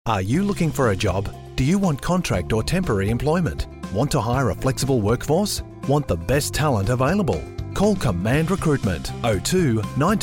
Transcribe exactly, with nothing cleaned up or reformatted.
Are you looking for a job? Do you want contract or temporary employment? Want to hire a flexible workforce? Want the best talent available? Call Command Recruitment oh two nine